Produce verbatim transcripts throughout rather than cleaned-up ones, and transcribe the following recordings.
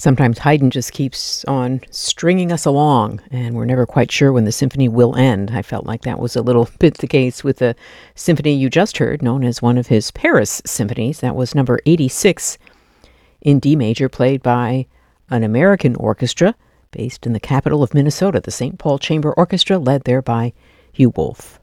Sometimes Haydn just keeps on stringing us along, and we're never quite sure when the symphony will end. I felt like that was a little bit the case with the symphony you just heard, known as one of his Paris symphonies. That was number eighty-six in D major, played by an American orchestra based in the capital of Minnesota, the Saint Paul Chamber Orchestra, led there by Hugh Wolf.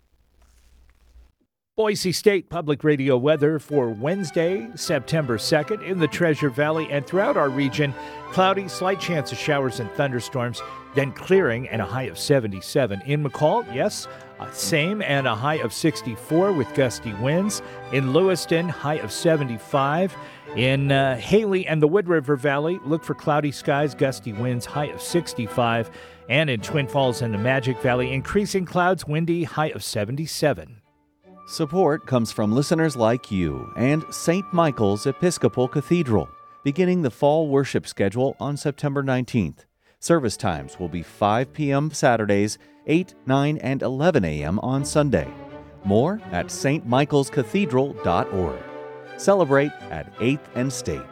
Boise State Public Radio weather for Wednesday, September second in the Treasure Valley and throughout our region. Cloudy, slight chance of showers and thunderstorms, then clearing and a high of seventy-seven. In McCall, yes, uh, same and a high of sixty-four with gusty winds. In Lewiston, high of seventy-five. In uh, Haley and the Wood River Valley, look for cloudy skies, gusty winds, high of sixty-five. And in Twin Falls and the Magic Valley, increasing clouds, windy, high of seventy-seven. Support comes from listeners like you and Saint Michael's Episcopal Cathedral, beginning the fall worship schedule on September nineteenth. Service times will be five p.m. Saturdays, eight, nine, and eleven a.m. on Sunday. More at s t michaels cathedral dot org. Celebrate at eighth and State.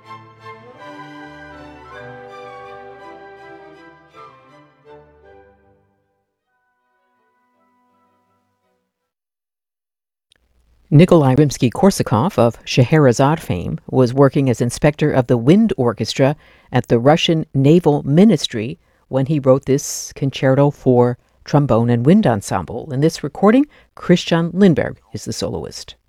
Nikolai Rimsky-Korsakov of Scheherazade fame was working as inspector of the wind orchestra at the Russian Naval Ministry when he wrote this concerto for trombone and wind ensemble. In this recording, Christian Lindberg is the soloist.